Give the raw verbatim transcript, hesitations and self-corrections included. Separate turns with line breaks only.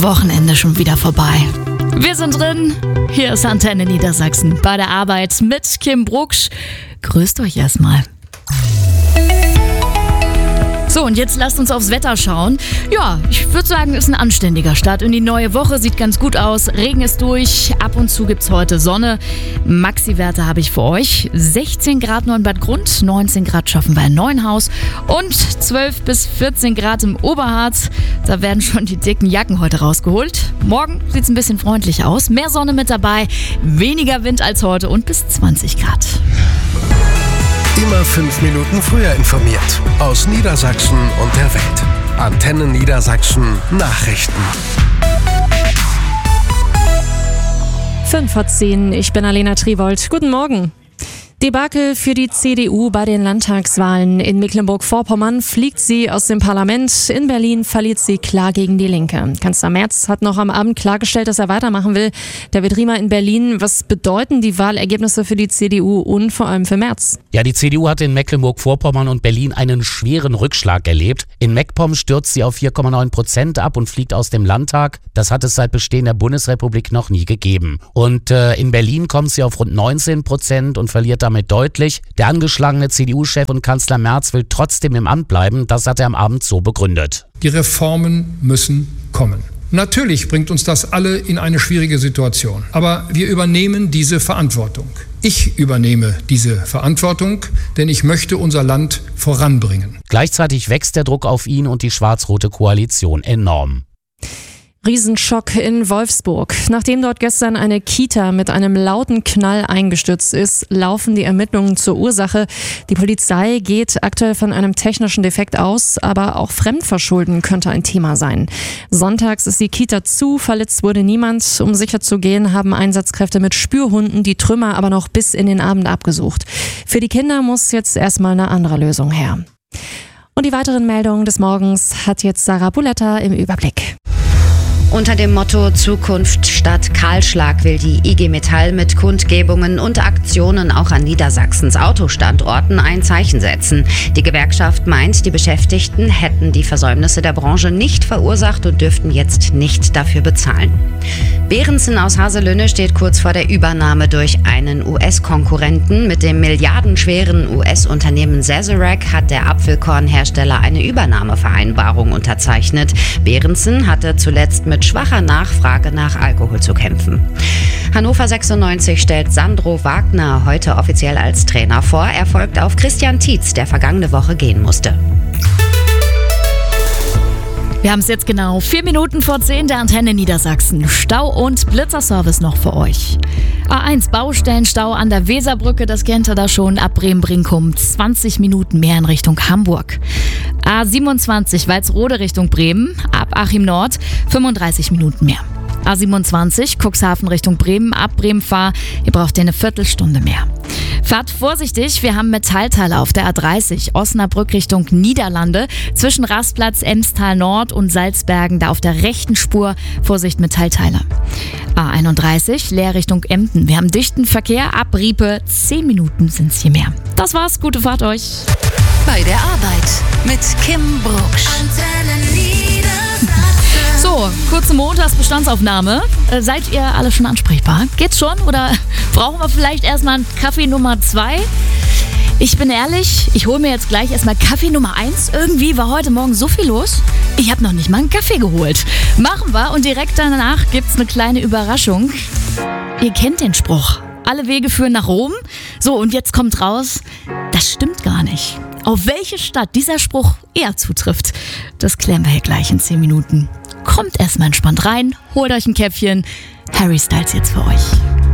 Wochenende schon wieder vorbei. Wir sind drin. Hier ist Antenne Niedersachsen bei der Arbeit mit Kim Brucksch. Grüßt euch erstmal. So, und jetzt lasst uns aufs Wetter schauen. Ja, ich würde sagen, ist ein anständiger Start in die neue Woche. Sieht ganz gut aus. Regen ist durch. Ab und zu gibt's heute Sonne. Maxi-Werte habe ich für euch. sechzehn Grad nur in Bad Grund, neunzehn Grad schaffen wir in Neuenhaus und zwölf bis vierzehn Grad im Oberharz. Da werden schon die dicken Jacken heute rausgeholt. Morgen sieht's ein bisschen freundlich aus. Mehr Sonne mit dabei, weniger Wind als heute und bis zwanzig Grad.
Immer fünf Minuten früher informiert. Aus Niedersachsen und der Welt. Antenne Niedersachsen Nachrichten.
fünf vor zehn, ich bin Alena Triwold. Guten Morgen. Debakel für die C D U bei den Landtagswahlen. In Mecklenburg-Vorpommern fliegt sie aus dem Parlament. In Berlin verliert sie klar gegen die Linke. Kanzler Merz hat noch am Abend klargestellt, dass er weitermachen will. David Riemer in Berlin. Was bedeuten die Wahlergebnisse für die C D U und vor allem für Merz?
Ja, die C D U hat in Mecklenburg-Vorpommern und Berlin einen schweren Rückschlag erlebt. In MacPom stürzt sie auf vier Komma neun Prozent ab und fliegt aus dem Landtag. Das hat es seit Bestehen der Bundesrepublik noch nie gegeben. Und äh, in Berlin kommt sie auf rund neunzehn Prozent und verliert damit deutlich. Der angeschlagene C D U-Chef und Kanzler Merz will trotzdem im Amt bleiben. Das hat er am Abend so begründet.
Die Reformen müssen kommen. Natürlich bringt uns das alle in eine schwierige Situation. Aber wir übernehmen diese Verantwortung. Ich übernehme diese Verantwortung, denn ich möchte unser Land voranbringen.
Gleichzeitig wächst der Druck auf ihn und die schwarz-rote Koalition enorm.
Riesenschock in Wolfsburg. Nachdem dort gestern eine Kita mit einem lauten Knall eingestürzt ist, laufen die Ermittlungen zur Ursache. Die Polizei geht aktuell von einem technischen Defekt aus, aber auch Fremdverschulden könnte ein Thema sein. Sonntags ist die Kita zu, verletzt wurde niemand. Um sicher zu gehen, haben Einsatzkräfte mit Spürhunden die Trümmer aber noch bis in den Abend abgesucht. Für die Kinder muss jetzt erstmal eine andere Lösung her. Und die weiteren Meldungen des Morgens hat jetzt Sarah Buletta im Überblick.
Unter dem Motto Zukunft statt Kahlschlag will die I G Metall mit Kundgebungen und Aktionen auch an Niedersachsens Autostandorten ein Zeichen setzen. Die Gewerkschaft meint, die Beschäftigten hätten die Versäumnisse der Branche nicht verursacht und dürften jetzt nicht dafür bezahlen. Behrensen aus Haselünne steht kurz vor der Übernahme durch einen U S-Konkurrenten. Mit dem milliardenschweren U S-Unternehmen Sazerac hat der Apfelkornhersteller eine Übernahmevereinbarung unterzeichnet. Behrensen hatte zuletzt mit schwacher Nachfrage nach Alkohol zu kämpfen. Hannover sechsundneunzig stellt Sandro Wagner heute offiziell als Trainer vor. Er folgt auf Christian Tietz, der vergangene Woche gehen musste.
Wir haben es jetzt genau vier Minuten vor zehn der Antenne Niedersachsen. Stau- und Blitzerservice noch für euch. A eins Baustellenstau an der Weserbrücke, das kennt ihr da schon, ab Bremen-Brinkum. zwanzig Minuten mehr in Richtung Hamburg. A siebenundzwanzig Walsrode Richtung Bremen, ab Achim Nord, fünfunddreißig Minuten mehr. A siebenundzwanzig Cuxhaven Richtung Bremen, ab Bremen-Fahr, ihr braucht ihr eine Viertelstunde mehr. Fahrt vorsichtig, wir haben Metallteile auf der A dreißig, Osnabrück Richtung Niederlande, zwischen Rastplatz, Emstal Nord und Salzbergen, da auf der rechten Spur, Vorsicht Metallteile. A einunddreißig, Leer Richtung Emden, wir haben dichten Verkehr, ab Riepe, zehn Minuten sind's hier mehr. Das war's, gute Fahrt euch.
Bei der Arbeit mit Kim Brucksch.
So, kurze Montagsbestandsaufnahme. Äh, seid ihr alle schon ansprechbar? Geht's schon? Oder brauchen wir vielleicht erstmal einen Kaffee Nummer zwei? Ich bin ehrlich, ich hole mir jetzt gleich erstmal Kaffee Nummer eins. Irgendwie war heute Morgen so viel los. Ich habe noch nicht mal einen Kaffee geholt. Machen wir und direkt danach gibt's eine kleine Überraschung. Ihr kennt den Spruch. Alle Wege führen nach Rom. So, und jetzt kommt raus, das stimmt gar nicht. Auf welche Stadt dieser Spruch eher zutrifft, das klären wir hier gleich in zehn Minuten. Kommt erstmal entspannt rein, holt euch ein Käffchen. Harry Styles jetzt für euch.